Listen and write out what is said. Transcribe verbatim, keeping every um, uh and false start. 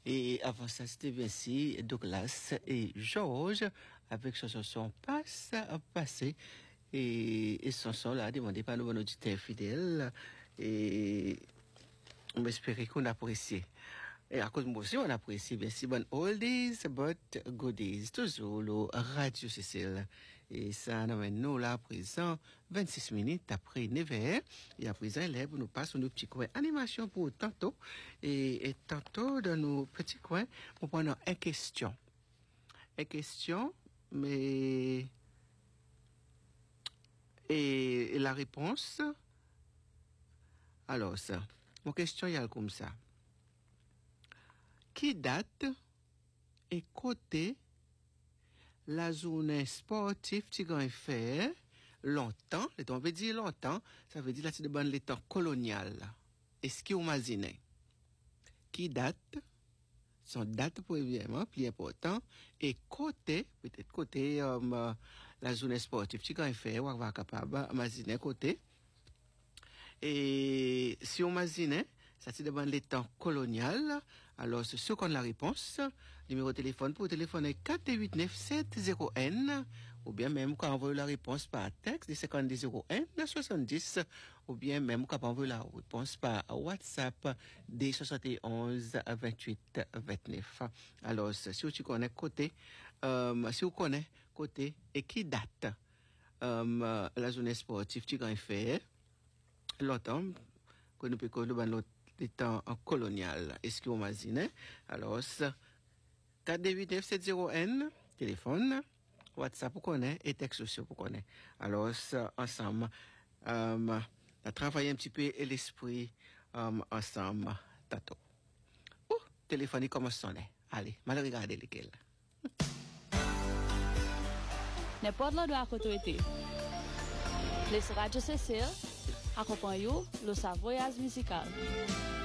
Et avant ça, c'était bien si Douglas et George avec ce chanson passe à passer. Et, et ce son là demandé par nos auditeurs fidèles. Et on espère qu'on apprécie. Et à cause de moi aussi, on apprécie bien si bon oldies but goodies. Toujours le Radio Cécile. Et ça nous amène nous là à présent vingt-six minutes après neuf heures. Et à présent, là, nous passons nos petits coins animation pour tantôt. Et, et tantôt, dans nos petits coins, nous prenons une question. Une question, mais... Et, et la réponse... Alors ça, mon question, il y a comme ça. Qui date et côté la journée sportive qui a fait longtemps, on veut dire longtemps, ça veut dire là c'est de bon les temps colonial. Est-ce qu'il imagine qui date son date premièrement plus important et côté peut-être côté um, la journée sportive qui a fait on va capable imaginer côté et si on imagine ça c'est devant les temps colonial. Alors, c'est ce qu'on a la réponse. Numéro de téléphone pour téléphoner quatre huit neuf sept zéro N, ou bien même quand on envoie la réponse par texte de cinquante-deux zéro un soixante-dix, ou bien même quand on envoie la réponse par WhatsApp de soixante et onze vingt-huit vingt-neuf. Alors, si tu connais côté, euh, si vous connaissez côté et qui date, euh, la journée sportive, tu as fait longtemps, que nous pouvons nous l'autre les temps colonial. Est-ce que vous imaginez? Alors, quatre huit neuf sept zéro N, téléphone, WhatsApp pour connaître et texte social pour connaître. Alors, ensemble, euh, on a travaillé un petit peu et l'esprit euh, ensemble. Tato. Oh, téléphone, il commence à sonner. Allez, mal regarder lesquels. N'importe là doit côté. Les Radio Cécile accompagnent le sa voyage musical.